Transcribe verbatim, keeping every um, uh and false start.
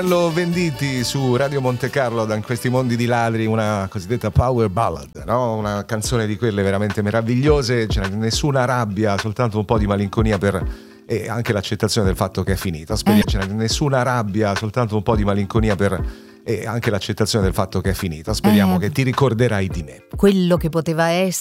Lo Venditti su Radio Monte Carlo, da In questi mondi di ladri, una cosiddetta power ballad, no? Una canzone di quelle veramente meravigliose, c'è nessuna rabbia, soltanto un po' di malinconia per e anche l'accettazione del fatto che è finita. Speriamo, c'è nessuna rabbia, soltanto un po' di malinconia per e anche l'accettazione del fatto che è finita. Speriamo Eh. che ti ricorderai di me. Quello che poteva essere